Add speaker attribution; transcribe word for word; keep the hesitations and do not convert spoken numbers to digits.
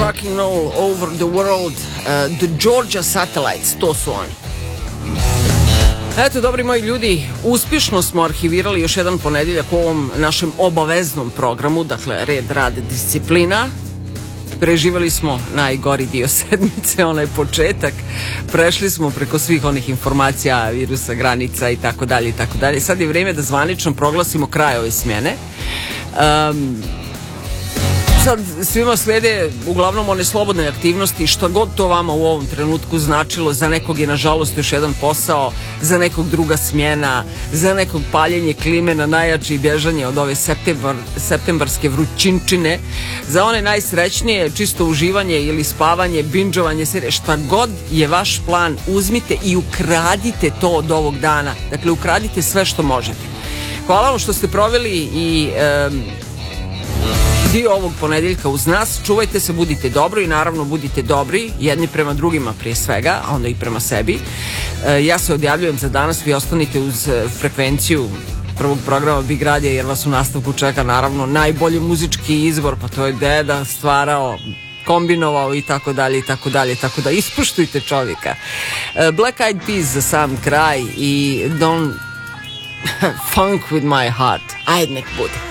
Speaker 1: rock and roll over the world, uh, the Georgia Satellites, to su oni. Eto, dobri moji ljudi, uspješno smo arhivirali još jedan ponedeljak u ovom našem obaveznom programu, dakle red, rad, disciplina. Preživali smo najgori dio sedmice, onaj početak, prešli smo preko svih onih informacija, virusa, granica i tako dalje i tako dalje. Sad je vrijeme da zvanično proglasimo kraj ove smjene. Um, Sad svima slede uglavnom one slobodne aktivnosti, što god to vama u ovom trenutku značilo. Za nekog je nažalost još jedan posao, za nekog druga smjena, za nekog paljenje klime na najjači i bježanje od ove septembar, septembarske vrućinčine, za one najsrećnije čisto uživanje ili spavanje, binđovanje serije, šta god je vaš plan, uzmite i ukradite to od ovog dana. Dakle, ukradite sve što možete. Hvala vam što ste proveli i um, dio ovog ponedeljka uz nas. Čuvajte se, budite dobro i naravno budite dobri jedni prema drugima prije svega, a onda i prema sebi. E, ja se odjavljujem za danas, vi ostanite uz frekvenciju prvog programa Big Radija, jer vas u nastavku čeka naravno najbolji muzički izbor, pa to je Deda stvarao, kombinovao i tako dalje i tako dalje, tako da ispuštujte čovjeka. E, Black Eyed Peas za sam kraj i Don't Funk With My Heart. Ajde, nek bude.